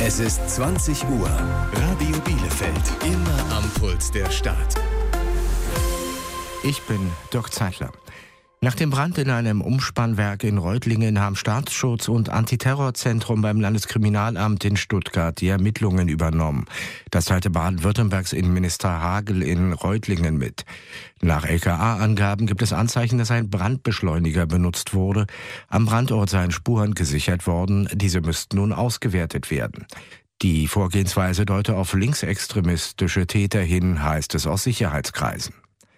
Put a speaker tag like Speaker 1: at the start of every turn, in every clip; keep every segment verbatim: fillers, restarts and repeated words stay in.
Speaker 1: Es ist zwanzig Uhr. Radio Bielefeld. Immer am Puls der Stadt.
Speaker 2: Ich bin Dirk Zeitler. Nach dem Brand in einem Umspannwerk in Reutlingen haben Staatsschutz und Antiterrorzentrum beim Landeskriminalamt in Stuttgart die Ermittlungen übernommen. Das teilte Baden-Württembergs Innenminister Hagel in Reutlingen mit. Nach L K A-Angaben gibt es Anzeichen, dass ein Brandbeschleuniger benutzt wurde. Am Brandort seien Spuren gesichert worden. Diese müssten nun ausgewertet werden. Die Vorgehensweise deute auf linksextremistische Täter hin, heißt es aus Sicherheitskreisen.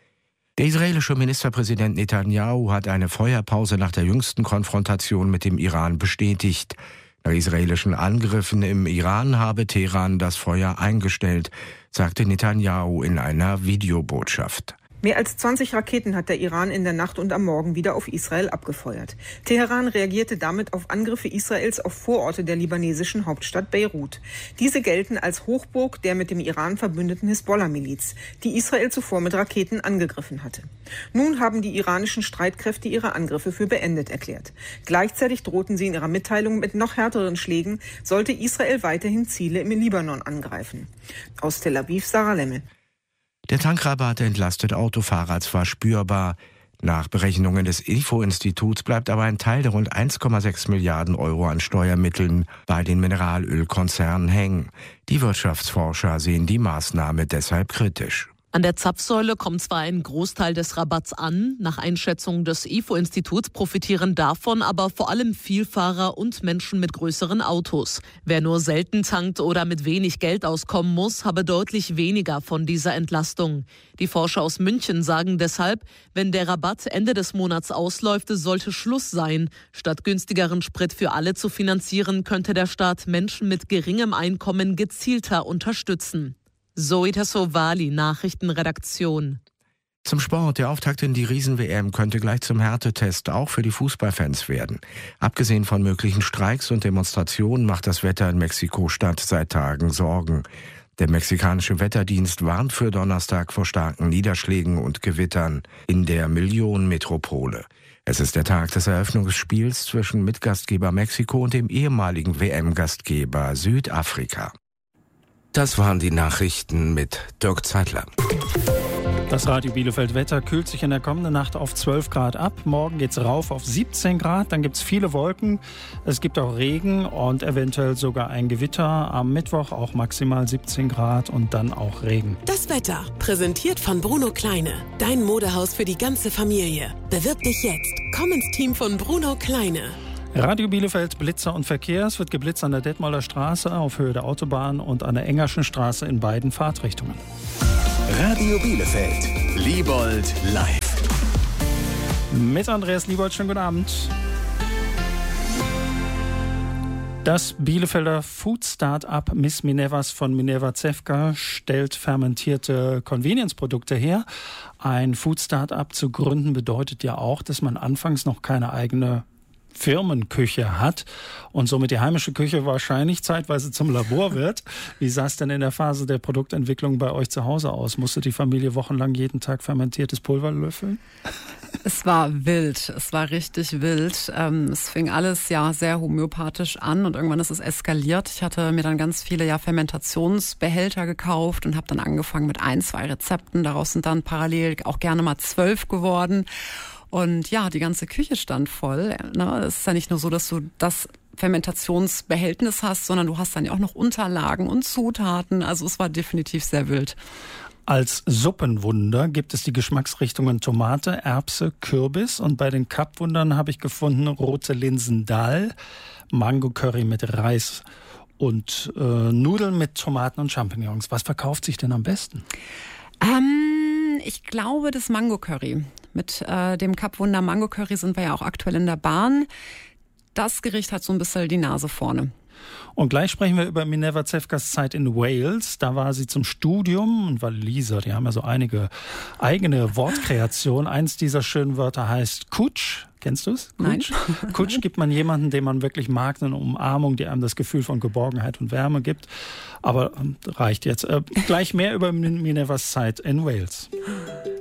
Speaker 2: Der israelische Ministerpräsident Netanyahu hat eine Feuerpause nach der jüngsten Konfrontation mit dem Iran bestätigt. Nach israelischen Angriffen im Iran habe Teheran das Feuer eingestellt, sagte Netanyahu in einer Videobotschaft.
Speaker 3: Mehr als zwanzig Raketen hat der Iran in der Nacht und am Morgen wieder auf Israel abgefeuert. Teheran reagierte damit auf Angriffe Israels auf Vororte der libanesischen Hauptstadt Beirut. Diese gelten als Hochburg der mit dem Iran verbündeten Hisbollah-Miliz, die Israel zuvor mit Raketen angegriffen hatte. Nun haben die iranischen Streitkräfte ihre Angriffe für beendet erklärt. Gleichzeitig drohten sie in ihrer Mitteilung mit noch härteren Schlägen, sollte Israel weiterhin Ziele im Libanon angreifen. Aus Tel Aviv, Sarah Lemmel.
Speaker 2: Der Tankrabatt entlastet Autofahrer zwar spürbar. Nach Berechnungen des I F O-Instituts bleibt aber ein Teil der rund eins Komma sechs Milliarden Euro an Steuermitteln bei den Mineralölkonzernen hängen. Die Wirtschaftsforscher sehen die Maßnahme deshalb kritisch.
Speaker 4: An der Zapfsäule kommt zwar ein Großteil des Rabatts an, nach Einschätzung des I F O-Instituts profitieren davon aber vor allem Vielfahrer und Menschen mit größeren Autos. Wer nur selten tankt oder mit wenig Geld auskommen muss, habe deutlich weniger von dieser Entlastung. Die Forscher aus München sagen deshalb, wenn der Rabatt Ende des Monats ausläuft, sollte Schluss sein. Statt günstigeren Sprit für alle zu finanzieren, könnte der Staat Menschen mit geringem Einkommen gezielter unterstützen. Zoe Tassovali, Nachrichtenredaktion.
Speaker 2: Zum Sport. Der Auftakt in die Riesen-W M könnte gleich zum Härtetest auch für die Fußballfans werden. Abgesehen von möglichen Streiks und Demonstrationen macht das Wetter in Mexiko-Stadt seit Tagen Sorgen. Der mexikanische Wetterdienst warnt für Donnerstag vor starken Niederschlägen und Gewittern in der Millionenmetropole. Es ist der Tag des Eröffnungsspiels zwischen Mitgastgeber Mexiko und dem ehemaligen W M-Gastgeber Südafrika. Das waren die Nachrichten mit Dirk Zeitler.
Speaker 5: Das Radio Bielefeld Wetter kühlt sich in der kommenden Nacht auf zwölf Grad ab. Morgen geht's rauf auf siebzehn Grad. Dann gibt's viele Wolken. Es gibt auch Regen und eventuell sogar ein Gewitter. Am Mittwoch auch maximal siebzehn Grad und dann auch Regen.
Speaker 6: Das Wetter präsentiert von Bruno Kleine. Dein Modehaus für die ganze Familie. Bewirb dich jetzt. Komm ins Team von Bruno Kleine.
Speaker 5: Radio Bielefeld, Blitzer und Verkehr. Es wird geblitzt an der Detmolder Straße auf Höhe der Autobahn und an der Engerschen Straße in beiden Fahrtrichtungen.
Speaker 1: Radio Bielefeld, Liebold live.
Speaker 5: Mit Andreas Liebold, schönen guten Abend. Das Bielefelder Food-Start-up Miss Minervas von Minerva Zefka stellt fermentierte Convenience-Produkte her. Ein Food-Start-up zu gründen bedeutet ja auch, dass man anfangs noch keine eigene Firmenküche hat und somit die heimische Küche wahrscheinlich zeitweise zum Labor wird. Wie sah es denn in der Phase der Produktentwicklung bei euch zu Hause aus? Musste die Familie wochenlang jeden Tag fermentiertes Pulver löffeln?
Speaker 7: Es war wild, es war richtig wild. Ähm, es fing alles ja sehr homöopathisch an und irgendwann ist es eskaliert. Ich hatte mir dann ganz viele ja Fermentationsbehälter gekauft und habe dann angefangen mit ein, zwei Rezepten. Daraus sind dann parallel auch gerne mal zwölf geworden. Und ja, die ganze Küche stand voll. Es ist ja nicht nur so, dass du das Fermentationsbehältnis hast, sondern du hast dann ja auch noch Unterlagen und Zutaten. Also es war definitiv sehr wild.
Speaker 5: Als Suppenwunder gibt es die Geschmacksrichtungen Tomate, Erbse, Kürbis. Und bei den Cup-Wundern habe ich gefunden rote Linsen Dal, Mango-Curry mit Reis und äh, Nudeln mit Tomaten und Champignons. Was verkauft sich denn am besten?
Speaker 7: Ähm, ich glaube das Mango-Curry. Mit äh, dem Cup-Wunder Mango-Curry sind wir ja auch aktuell in der Bahn. Das Gericht hat so ein bisschen die Nase vorne.
Speaker 5: Und gleich sprechen wir über Minerva Zefkas Zeit in Wales. Da war sie zum Studium und Waliser, die haben ja so einige eigene Wortkreationen. Eins dieser schönen Wörter heißt Kutsch. Kennst du es?
Speaker 7: Nein.
Speaker 5: Kutsch gibt man jemanden, den man wirklich mag, eine Umarmung, die einem das Gefühl von Geborgenheit und Wärme gibt. Aber reicht jetzt. Äh, gleich mehr über Minervas Zeit in Wales.